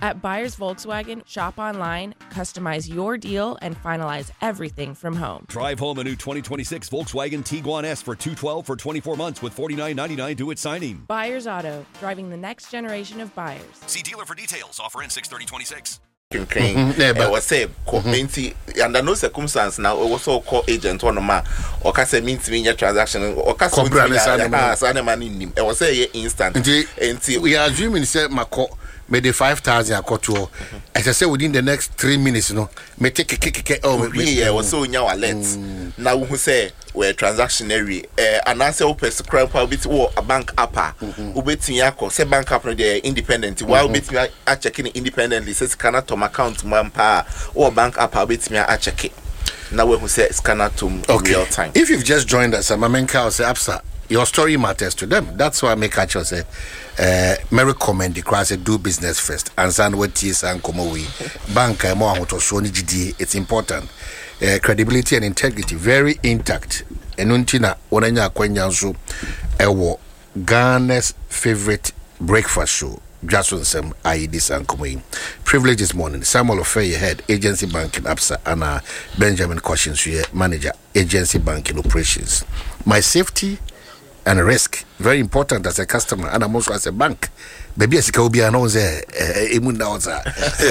At Buyers Volkswagen, shop online, customize your deal, and finalize everything from home. Drive home a new 2026 Volkswagen Tiguan S for $212 for 24 months with $49.99 due at signing. Buyers Auto, driving the next generation of buyers. See dealer for details. Offer ends 6/30/26. I was say, under no circumstance now, it was so called agent on a man, or Casa means me your transaction, or Casa money. I was say instant. And we are assuming, said Mako. Made the 5,000 I got to. As I say, within the next 3 minutes, you know, may take a kick. Oh, we was so in our lens. Now, who say we're transactionary, and answer open scrap bit or a bank upper, who bet Yako, say bank upper, they're independent. While bit me at checking independently, says cannot to my account, Mampa, or bank upper bit me at checking. Now, we who say scanner to real time. If you've just joined us, I'm a man, say, Absa. Your story matters to them. That's why I make catch say, me recommend the class do business first. And san what is and come away. Bank more to show GD. It's important. Credibility and integrity very intact. Enuntina onanya kwenyanso ewo Ghana's favorite breakfast show. Jason Sam this and come privilege this morning. Samuel Ofeye head agency banking Absa and Benjamin Cautions manager agency banking operations. My safety and risk very important as a customer and I'm also as a bank. Maybe as Sikabia knows Emunauza.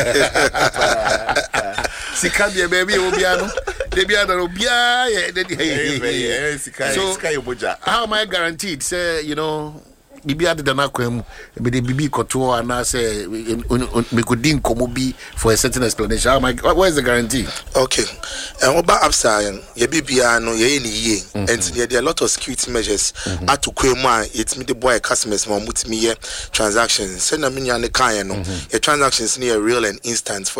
Sikabia baby Obiano. So how am I guaranteed? Say, you know, Bibia de Danaquem, be the Bibi Koto, and I say we could din Komobi for a certain explanation. What is the guarantee? Okay, and what about Absa? Ye Bibia no ye any and there are a lot of security measures. At to Kwema, it's me the boy customers, my transactions. Send a million the kind, your transactions near real and instant.